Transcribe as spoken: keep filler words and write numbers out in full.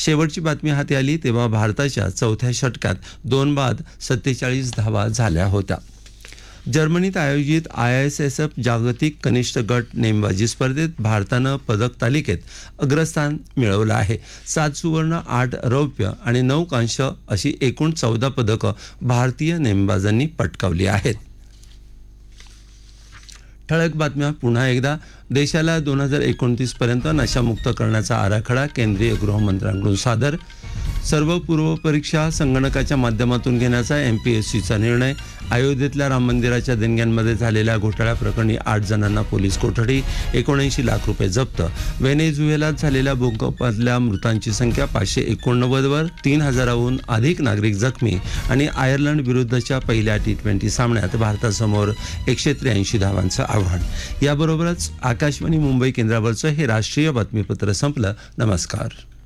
शेवटची बातमी हाती आली तेव्हा भारताच्या चौथ्या षटकात दोन बाद सत्तेचाळीस धावा झाल्या होत्या. जर्मनीत आयोजित आय एस एस एफ जागतिक कनिष्ठ गट नेमबाजी स्पर्धेत भारतानं पदक तालिकेत अग्रस्थान मिळवलं आहे. सात सुवर्ण, आठ रौप्य आणि नऊ कांस्य अशी एकूण चौदा पदकं भारतीय नेमबाजांनी पटकावली आहेत. ठळक बातम्या पुन्हा एकदा. देशाला दोन हजार एकोणतीस पर्यंत नशामुक्त करण्याचा आराखडा केंद्रीय गृहमंत्र्यांकडून सादर. सर्व पूर्व परीक्षा संगणकाच्या माध्यमातून घेण्याचा एम पी एस सीचा निर्णय. अयोध्येतल्या राम मंदिराच्या देणग्यांमध्ये झालेल्या घोटाळ्याप्रकरणी आठ जणांना पोलीस कोठडी. एकोणऐंशी लाख रुपये जप्त. व्हेनेझुएलात झालेल्या भूकंपातल्या मृतांची संख्या पाचशे एकोणनव्वदवर. तीन हजाराहून अधिक नागरिक जखमी. आणि आयर्लंड विरुद्धच्या पहिल्या टी ट्वेंटी सामन्यात भारतासमोर एकशे त्र्याऐंशी धावांचं आव्हान. याबरोबरच आकाशवाणी मुंबई केंद्रावरचं हे राष्ट्रीय बातमीपत्र संपलं. नमस्कार.